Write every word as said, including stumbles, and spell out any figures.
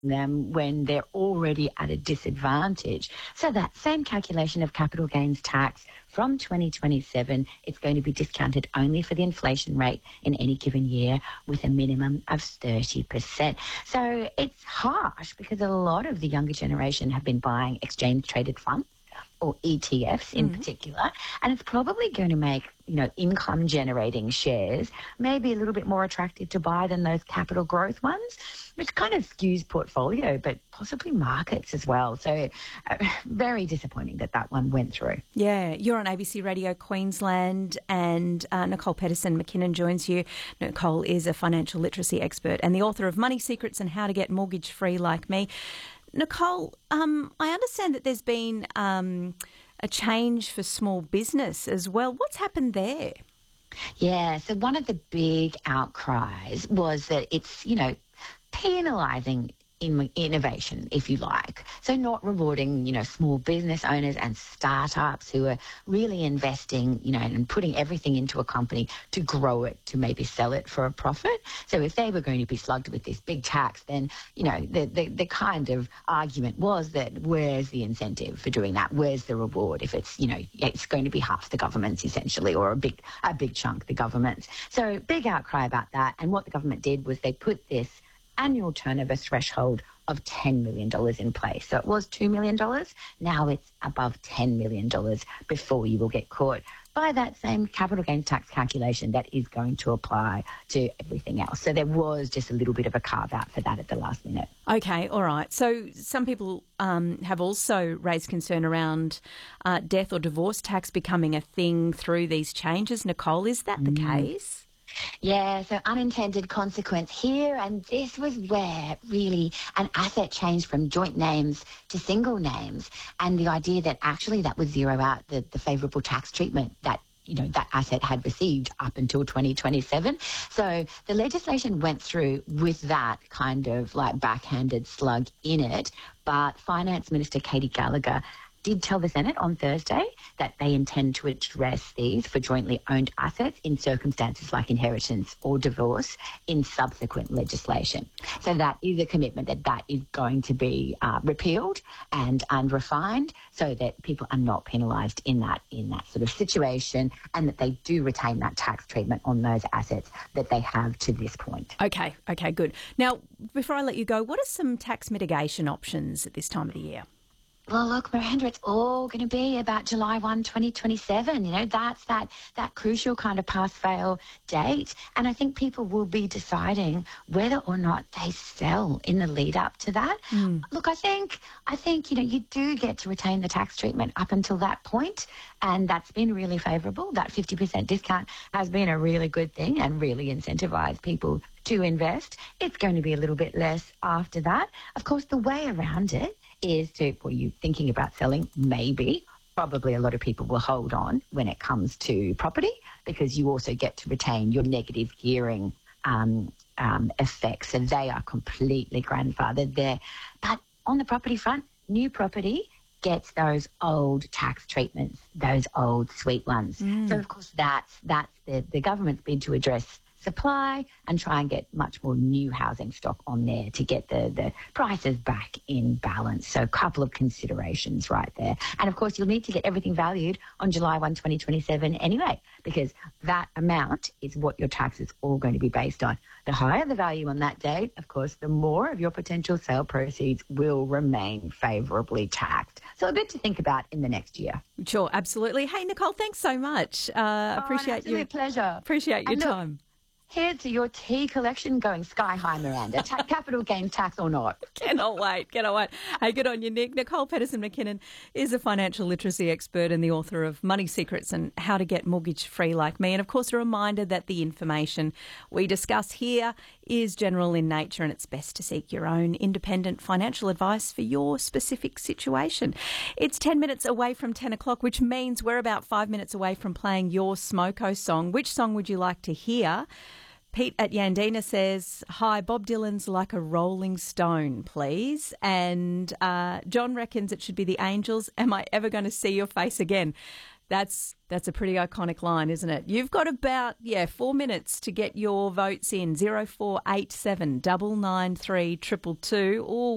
them when they're already at a disadvantage. So that same calculation of capital gains tax from twenty twenty-seven, it's going to be discounted only for the inflation rate in any given year with a minimum of thirty percent. So it's harsh because a lot of the younger generation have been buying exchange-traded funds, or E T Fs in mm. particular, and it's probably going to make, you know, income-generating shares maybe a little bit more attractive to buy than those capital growth ones, which kind of skews portfolio, but possibly markets as well. So uh, very disappointing that that one went through. Yeah, you're on A B C Radio Queensland, and uh, Nicole Pedersen-McKinnon joins you. Nicole is a financial literacy expert and the author of Money Secrets and How to Get Mortgage-Free Like Me. Nicole, um, I understand that there's been um, a change for small business as well. What's happened there? Yeah, so one of the big outcries was that it's, you know, penalising in innovation, if you like. So not rewarding, you know, small business owners and startups who are really investing, you know, and putting everything into a company to grow it, to maybe sell it for a profit. So if they were going to be slugged with this big tax, then, you know, the, the, the kind of argument was that where's the incentive for doing that? Where's the reward if it's, you know, it's going to be half the government's essentially, or a big, a big chunk the government's. So big outcry about that. And what the government did was they put this annual turnover threshold of ten million dollars in place. So it was two million dollars. Now it's above ten million dollars before you will get caught by that same capital gains tax calculation that is going to apply to everything else. So there was just a little bit of a carve-out for that at the last minute. Okay, all right. So some people um, have also raised concern around uh, death or divorce tax becoming a thing through these changes. Nicole, is that the mm. case? Yeah, so unintended consequence here, and this was where really an asset changed from joint names to single names, and the idea that actually that would zero out the, the favourable tax treatment that, you know, that asset had received up until twenty twenty-seven. So the legislation went through with that kind of like backhanded slug in it, but Finance Minister Katie Gallagher did tell the Senate on Thursday that they intend to address these for jointly owned assets in circumstances like inheritance or divorce in subsequent legislation. So that is a commitment that that is going to be uh, repealed and, and refined so that people are not penalised in that, in that sort of situation, and that they do retain that tax treatment on those assets that they have to this point. Okay, okay, good. Now, before I let you go, what are some tax mitigation options at this time of the year? Well, look, Miranda, it's all going to be about July first, twenty twenty-seven. You know, that's that that crucial kind of pass-fail date. And I think people will be deciding whether or not they sell in the lead up to that. Mm. Look, I think, I think, you know, you do get to retain the tax treatment up until that point, and that's been really favourable. That fifty percent discount has been a really good thing and really incentivised people to invest. It's going to be a little bit less after that. Of course, the way around it is to, were you thinking about selling? Maybe. Probably a lot of people will hold on when it comes to property, because you also get to retain your negative gearing um, um, effects. So they are completely grandfathered there. But on the property front, new property gets those old tax treatments, those old sweet ones. Mm. So, of course, that's, that's the, the government's bid to address supply and try and get much more new housing stock on there to get the, the prices back in balance. So a couple of considerations right there. And, of course, you'll need to get everything valued on July first, twenty twenty-seven anyway, because that amount is what your tax is all going to be based on. The higher the value on that date, of course, the more of your potential sale proceeds will remain favourably taxed. So a bit to think about in the next year. Sure, absolutely. Hey, Nicole, thanks so much. Uh, oh, appreciate you. pleasure. Appreciate your and look, time. Here's to your tea collection going sky high, Miranda. Ta- capital gains tax or not. Cannot wait, cannot wait. Hey, good on you, Nick. Nicole Pedersen-McKinnon is a financial literacy expert and the author of Money Secrets and How to Get Mortgage-Free Like Me. And, of course, a reminder that the information we discuss here is general in nature, and it's best to seek your own independent financial advice for your specific situation. It's ten minutes away from ten o'clock, which means we're about five minutes away from playing your Smoko song. Which song would you like to hear? Pete at Yandina says, hi, Bob Dylan's Like a Rolling Stone, please. And uh, John reckons it should be the Angels. Am I ever going to see your face again? That's that's a pretty iconic line, isn't it? You've got about, yeah, four minutes to get your votes in. zero four eight seven nine nine three two two two.